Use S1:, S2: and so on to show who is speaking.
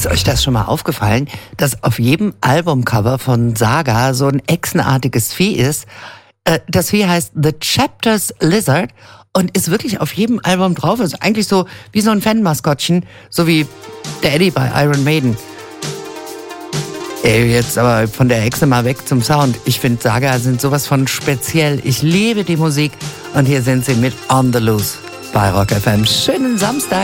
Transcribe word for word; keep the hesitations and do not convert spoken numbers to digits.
S1: Ist euch das schon mal aufgefallen, dass auf jedem Albumcover von Saga so ein echsenartiges Vieh ist? Äh, das Vieh heißt The Chapters Lizard und ist wirklich auf jedem Album drauf. Ist eigentlich so wie so ein Fanmaskottchen, so wie der Eddie bei Iron Maiden. Ey, jetzt aber von der Echse mal weg zum Sound. Ich finde, Saga sind sowas von speziell. Ich liebe die Musik und hier sind sie mit On the Loose bei Rock F M. Schönen Samstag.